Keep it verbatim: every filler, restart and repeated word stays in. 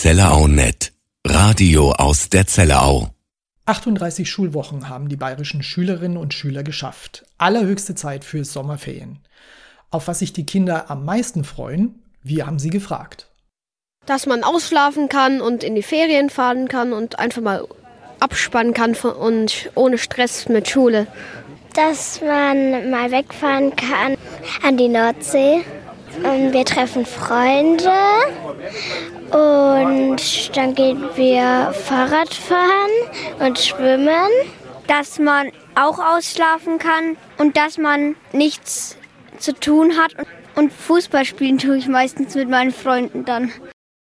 ZellerauNet. Radio aus der Zellerau. achtunddreißig Schulwochen haben die bayerischen Schülerinnen und Schüler geschafft. Allerhöchste Zeit für Sommerferien. Auf was sich die Kinder am meisten freuen, wir haben sie gefragt. Dass man ausschlafen kann und in die Ferien fahren kann und einfach mal abspannen kann und ohne Stress mit Schule. Dass man mal wegfahren kann an die Nordsee. Und wir treffen Freunde und dann gehen wir Fahrrad fahren und schwimmen. Dass man auch ausschlafen kann und dass man nichts zu tun hat. Und Fußball spielen tue ich meistens mit meinen Freunden dann.